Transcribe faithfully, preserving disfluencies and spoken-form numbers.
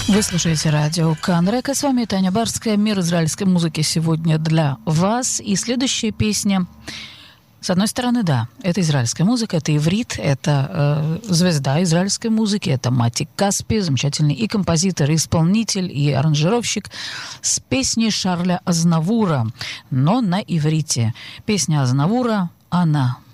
Вы слушаете радио Канрека. С вами Таня Барская. Мир израильской музыки сегодня для вас. И следующая песня. С одной стороны, да, это израильская музыка, это иврит, это э, звезда израильской музыки, это Мати Каспи, замечательный и композитор, и исполнитель, и аранжировщик с песней Шарля Азнавура, но на иврите. Песня Азнавура «Она».